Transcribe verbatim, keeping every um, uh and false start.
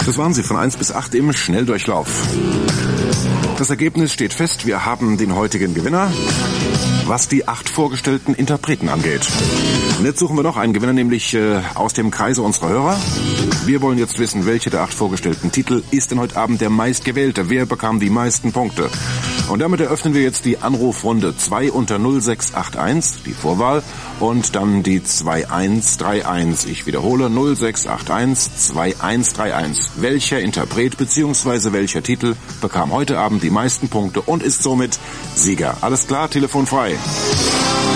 Das waren sie von eins bis acht im Schnelldurchlauf. Das Ergebnis steht fest, wir haben den heutigen Gewinner, was die acht vorgestellten Interpreten angeht. Und jetzt suchen wir noch einen Gewinner, nämlich äh, aus dem Kreise unserer Hörer. Wir wollen jetzt wissen, welche der acht vorgestellten Titel ist denn heute Abend der meistgewählte? Wer bekam die meisten Punkte? Und damit eröffnen wir jetzt die Anrufrunde zwei unter null sechs acht eins, die Vorwahl, und dann die zwei eins drei eins. Ich wiederhole, null sechs acht eins zwei eins drei eins. Welcher Interpret bzw. welcher Titel bekam heute Abend die meisten Punkte und ist somit Sieger? Alles klar, Telefon frei.